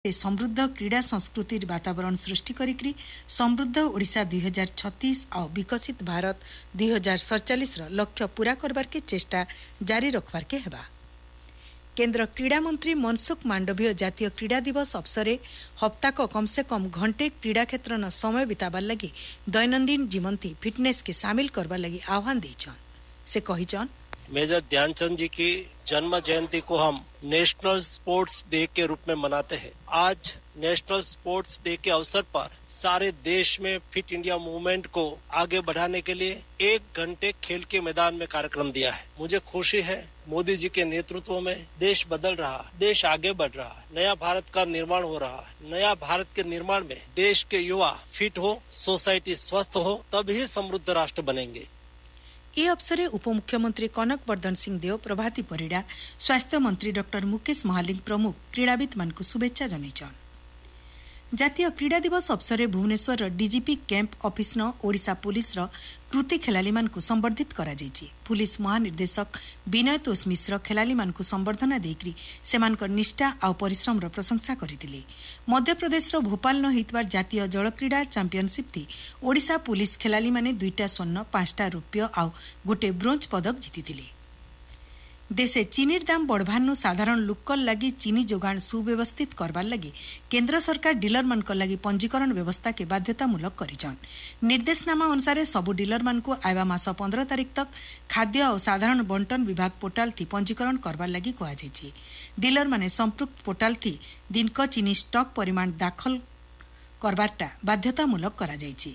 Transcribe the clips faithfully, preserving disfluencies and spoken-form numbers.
समृद्ध क्रीड़ा संस्कृति वातावरण सृष्टि करी समृद्ध ओडिशा दुई हजार छत्तीस आ विकसित भारत दुई हजार सड़चालीस लक्ष्य पूरा करबार के चेष्टा जारी रखबार के हेबा। केंद्र क्रीड़ा मंत्री मनसुख मांडवीय जातीय क्रीड़ा दिवस अवसर हप्ताक कम से कम घंटे क्रीड़ा क्षेत्र न समय बिताबार लगी दैनंदिन जीवंती फिटनेस के सामिल करबार लगी आह्वान देछन। से कहिछन मेजर ध्यानचंद जी की जन्म जयंती को हम नेशनल स्पोर्ट्स डे के रूप में मनाते हैं। आज नेशनल स्पोर्ट्स डे के अवसर पर सारे देश में फिट इंडिया मूवमेंट को आगे बढ़ाने के लिए एक घंटे खेल के मैदान में कार्यक्रम दिया है। मुझे खुशी है मोदी जी के नेतृत्व में देश बदल रहा है, देश आगे बढ़ रहा है, नया भारत का निर्माण हो रहा है। नया भारत के निर्माण में देश के युवा फिट हो, सोसाइटी स्वस्थ हो, तभी समृद्ध राष्ट्र बनेंगे। ए अवसर उपमुख्यमंत्री कनक वर्धन सिंह देव, प्रभाती परिड़ा, स्वास्थ्य मंत्री डॉक्टर मुकेश महालिंग प्रमुख क्रीड़ाविद मान को शुभेच्छा जनैछन। जातीय क्रीड़ा दिवस अवसर भुवनेश्वर डीजीपी कैंप ऑफिस न ओडिशा पुलिस रो कृति खेलाली मान को संबर्धित करा जायछि। पुलिस महानिर्देशक विनय तोष मिश्र खेलाली मान को संबर्धना देकरी सेमानकर निष्ठा आ परिश्रम रो प्रशंसा करथिले। मध्य प्रदेश रो भोपाल न हेतवार जातीय जल क्रीड़ा चैंपियनशिप थी ओडिशा पुलिस खेलाली माने दुईटा स्वर्ण, पांचटा रुपये आ गोटे ब्रोंज पदक जीतिथिले। देशे चीनीर दाम बढ़वार साधारण लोकल लगी चीनी जोगान सुव्यवस्थित करबार लगी केंद्र सरकार डीलर मान लगी पंजीकरण व्यवस्था के बाध्यतामूलक करिछन। निर्देशनामा अनुसार सबु डीलर मान को आयवा मास पंद्रह तारीख तक खाद्य और साधारण बंटन विभाग पोर्टाल थी पंजीकरण करबार लगी कहा जायछि। डीलर माने संपृक्त पोर्टाल थी दिनक चीनी स्टॉक परिमाण दाखल करबारटा बाध्यतामूलक करा जायछि।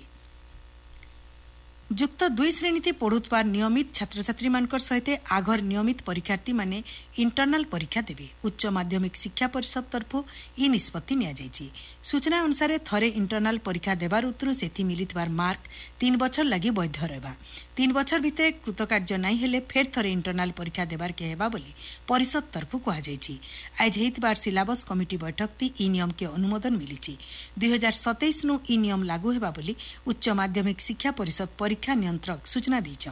युक्त दुई श्रेणी पढ़ुवा नियमित छात्र छात्री मानकर सहित आघर नियमित परीक्षार्थी माने इंटरनल परीक्षा देवे। उच्च माध्यमिक शिक्षा परिषद तरफ ई निष्पत्ति निया जायछि। सूचना अनुसार थरे इंटरनल परीक्षा देवार उत्तरु सेथि मिलितवार मार्क तीन बछर लगी वैध रहबा। तीन बछर भितर कृतकार्य नहीं हेले फेर थरे इंटरनल परीक्षा देवार के हेबा बोली परिषद तरफ कहा जायछि। आज हेतबार सिलेबस कमिटी बैठक ती ई नियम के अनुमोदन मिलिछि। दुई हजार सतैश नु ई नियम लागू हेबा बोली उच्च माध्यमिक शिक्षा परिषद परीक्षा नियंत्रक सूचना दीछन।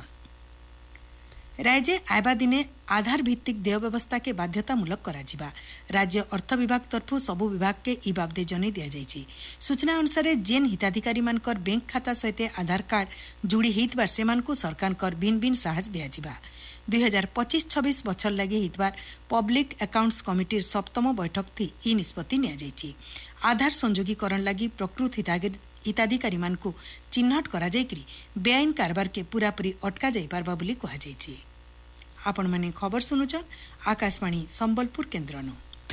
राज्य आयबा दिने आधार भित्तिक देय व्यवस्था के बाध्यतामूलक कराजिबा। राज्य अर्थ विभाग तरफ सबु विभाग के ई बाबदे जनै दिया जायछि। सूचना अनुसार जेन हिताधिकारी मानकर बैंक खाता सहित आधार कार्ड जोड़ी हेतबार सेमानकु सरकार कर भिन्न भिन्न साहाय्य दिया जिबा। दुई हजार पच्चीस छब्बीस बछर लगी हेतबार पब्लिक अकाउंट्स कमिटी सप्तम बैठक थी ई निष्पत्ति निया जायछि। आधार संयोगीकरण लगी प्रकृत हिताधिकारी हिताधिकारी मान को चिन्हट करा जायकरी बेआईन कारबार के पूरापूरी अटका जाई पारबा बोली कहा जायछि। आपण माने खबर सुनुचन आकाशवाणी संबलपुर केन्द्रनो।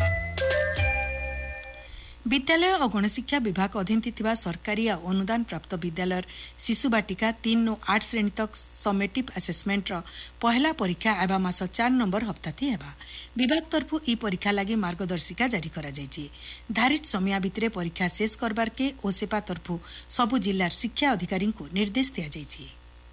विद्यालय और गणशिक्षा विभाग अधीन थिबा सरकारी और अनुदान प्राप्त विद्यालय शिशु बाटिका तीन नो आठ श्रेणी तक समेटिव असेसमेंट रो पहला परीक्षा आबा मास चार नंबर हप्ता थी हेबा। विभाग तरफ ई परीक्षा लगी मार्गदर्शिका जारी करा जायछि। धारित समय भितर परीक्षा शेष करबार के ओसेपा तरफ सबु जिल्ला शिक्षा अधिकारी को निर्देश दिया जायछि।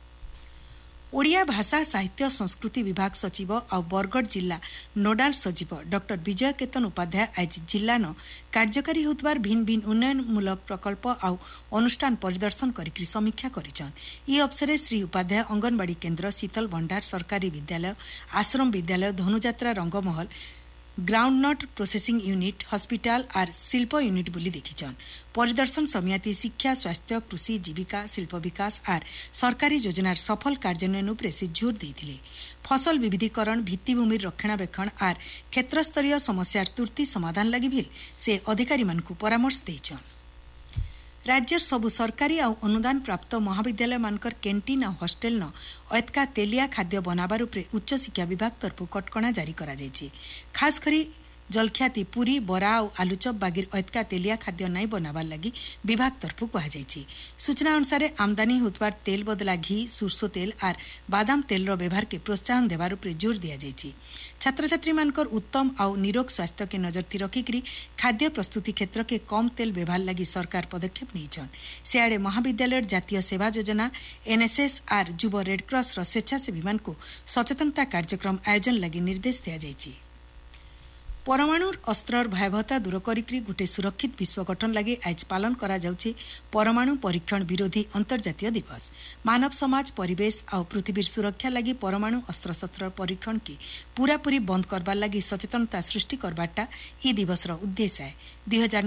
ओडिया भाषा साहित्य संस्कृति विभाग सचिव और बरगढ़ जिला नोडाल सचिव डॉक्टर विजय केतन उपाध्याय आज जिला न कार्यकारी होतबार भिन्न भिन्न उन्नयनमूलक प्रकल्प और अनुष्ठान परिदर्शन करी समीक्षा करिछन। ई अवसर श्री उपाध्याय अंगनवाड़ी केन्द्र, शीतल भंडार सरकारी विद्यालय, आश्रम विद्यालय, Dhanu Jatra Rangmahal, groundnut processing unit, hospital और शिल्प यूनिट बोली देखिछन। परिदर्शन समिति शिक्षा, स्वास्थ्य, कृषि, जीविका, शिल्प विकास और सरकारी योजनार सफल कार्यान्वयन उपरे से जोर देथिले। फसल विविधीकरण, भित्तिभूमि रक्षणाबेक्षण और क्षेत्रस्तरीय समस्या तुर्ती समाधान लगी भी से अधिकारी मान को परामर्श देछन। राज्य सबु सरकारी और अनुदान प्राप्त महाविद्यालय मानकर कैंटीन और हॉस्टेल न अतका तेलिया खाद्य बनाबार उपरे उच्च शिक्षा विभाग तरफ कटकणा जारी करा जायछि। खास करी जलख्याति पूरी, बरा और आलुचप बागिर अतका तेलिया खाद्य नहीं बनाबार लगी विभाग तरफ कहा जायछि। सूचना अनुसार आमदानी होतबार तेल बदला घी, सुरसो तेल और बादाम तेल रो व्यवहार के प्रोत्साहन देवार उपरे जोर दिया जायछि। छात्र छात्री मानकर उत्तम और निरोग स्वास्थ्य के नजर थी रखिकी खाद्य प्रस्तुति क्षेत्र के कम तेल व्यवहार लगी सरकार पदक्षेप नहींछन। सियाड़े महाविद्यालय जातीय सेवा योजना, एनएसएस और युव रेडक्रॉस रो स्वेच्छासेवी मान को सचेतनता कार्यक्रम आयोजन लगी निर्देश दिया जायछि। परमाणु अस्त्रर भयावहता दूर करी गोटे सुरक्षित विश्व गठन लगे आज पालन करा जाउछि परमाणु परीक्षण विरोधी अंतर्जातीय दिवस। मानव समाज, परिवेश और पृथ्वी सुरक्षा लगी परमाणु अस्त्र शस्त्र परीक्षण की पूरापूरी बंद करबार लगी सचेतनता सृष्टि करबाटा ई दिवसर उद्देश्य है। दुई हजार